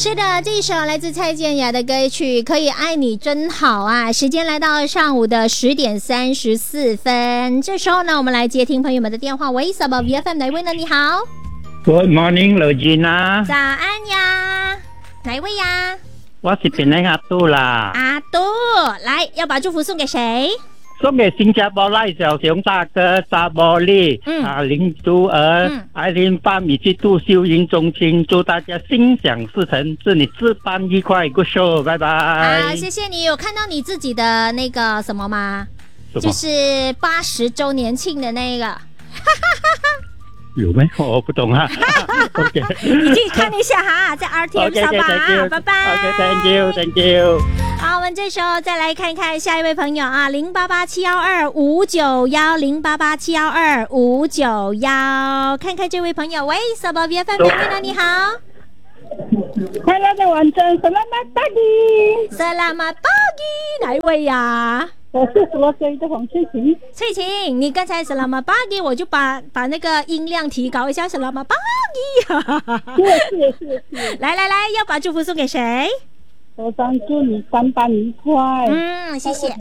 是的，这一首来自蔡健雅的歌曲《可以爱你真好》啊。时间来到上午的10:34，这时候呢，我们来接听朋友们的电话。喂，Sabah VFM 哪位呢？你好。 Good morning, Regina。 早安呀，哪一位呀？ 我是槟城阿杜啦。 阿杜，来，要把祝福送给谁？ 送给新加坡赖小熊大哥扎波利，林珠儿，爱琳巴米去度修营中心，祝大家心想事成，祝你值班愉快 ，Good show， 拜拜。 好，谢谢你。有看到你自己的那个什么吗？ 什么？ 就是80周年庆的那个。 有没有？我不懂啊。OK， 你去看一下哈，在 RTM 上吧。拜拜。 OK，Thank you，Thank you。 好，我们这时候再来看看下一位朋友啊，088712591591，0887125991，看看这位朋友。喂，Sabah VFM 哪位呢？你好。 快乐的晚上 ，Selamat pagi。Selamat pagi， 哪一位呀？ 我是10岁的黄翠晴。 翠晴，你刚才 Selamat pagi， 我就把那个音量提高一下 ，Selamat pagi。 是。 来，要把祝福送给谁？ 我想祝你上班愉快。 谢谢。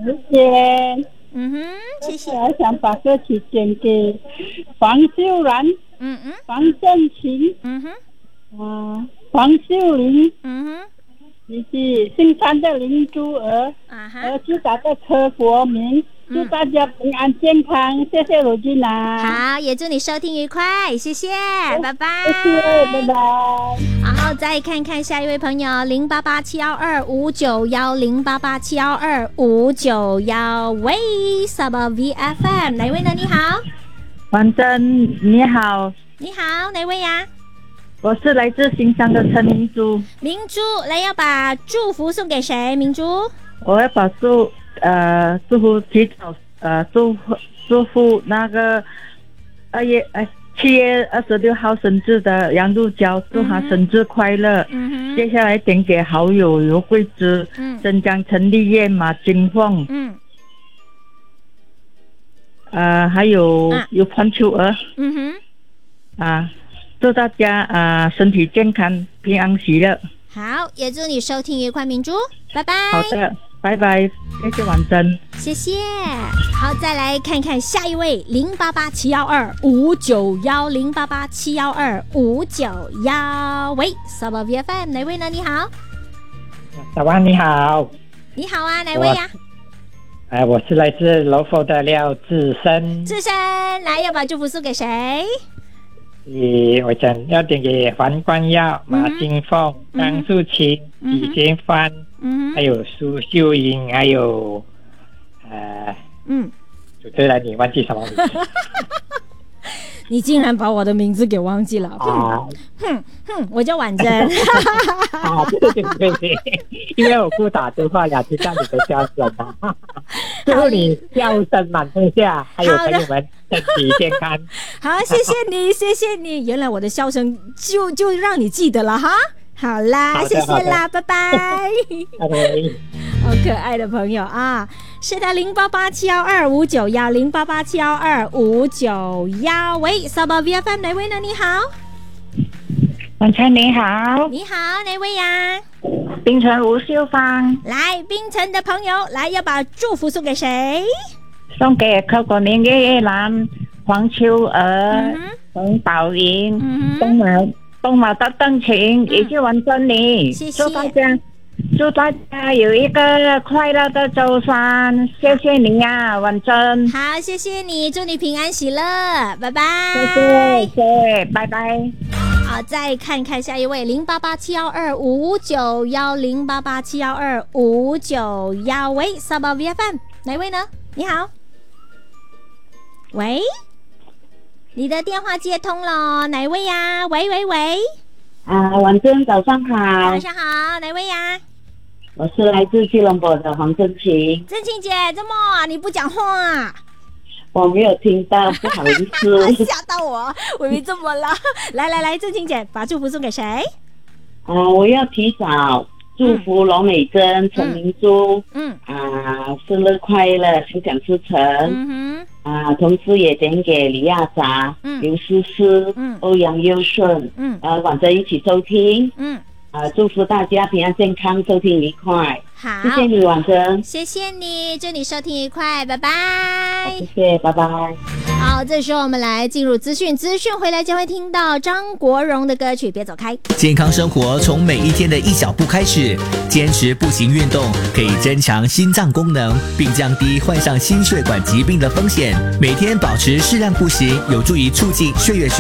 谢谢。 我想把歌曲献给黄秀兰，黄正琴，黄秀玲，以及姓张的林珠儿，和其他的车国民。祝大家平安健康，谢谢罗君娜。 好，也祝你收听愉快，谢谢，拜拜。 谢谢，拜拜。 好，再看看下一位朋友，0887125910，0887125991。喂，Sabah VFM 哪位呢？你好。 婉珍，你好。 你好，哪位呀？ 我是来自新山的陈明珠。 明珠，来要把祝福送给谁？明珠， 我要把祝福提早祝福那个7月26号生日的杨露娇，祝她生日快乐。接下来点给好友尤桂枝、镇江陈丽叶、马金凤，还有潘秋娥，祝大家身体健康、平安喜乐。 好，也祝你收听愉快，明珠，拜拜。 好的，拜拜，谢谢婉珍， 谢谢。好，再来看看下一位，0887125991，0887125991。喂，Sabah VFM 哪位呢？你好。 早安，你好。 你好啊，哪位呀？ 我是来自罗浮的廖志生。 志生，来要把祝福送给谁？ 我想要点给黄冠耀、马金凤、张素琴、李建帆，还有苏秀英，还有对了，你忘记什么名字？ 你竟然把我的名字给忘记了！我叫婉珍。 对，因为我不打电话了，知道你的消息了。祝你笑声满天下，还有朋友们身体健康。 好，谢谢你，谢谢你。原来我的笑声就让你记得了哈。好啦，谢谢啦，拜拜。好可爱的朋友啊！是的，0887125910，0887125991。喂，Sabah VFM 哪位呢？你好。 晚上你好。 你好，哪位呀？ 槟城吴秀芳。 来，槟城的朋友，来要把祝福送给谁？ 送给柯国明、叶叶兰、黄秋娥、冯宝莹、东马的邓晴，以及王珍妮。 谢谢。 祝大家有一个快乐的周三，谢谢你呀，婉珍。 好，谢谢你，祝你平安喜乐，拜拜。 谢谢，拜拜。 好，再看看下一位，0887125991，0887125991。喂，Sabah VFM 哪位呢？你好。喂，你的电话接通了，哪位呀？喂。 婉珍早上好。 早上好，哪位呀？ 我是来自吉隆坡的黄正晴。 正晴姐，怎么你不讲话？ 我没有听到，不好意思。 吓到我以为怎么了？来，正晴姐，把祝福送给谁？ 我要提早祝福罗美珍、陈明珠，生日快乐，心想事成。同时也点给李亚杂、刘诗诗、欧阳优顺，晚上一起收听。 祝福大家平安健康，收听愉快。 好， 谢谢你，婉珍。 谢谢你，祝你收听愉快，拜拜。 谢谢，拜拜。 好，这时候我们来进入资讯回来将会听到张国荣的歌曲，别走开。 健康生活从每一天的一小步开始，坚持步行运动可以增强心脏功能，并降低患上心血管疾病的风险。每天保持适量步行，有助于促进血液循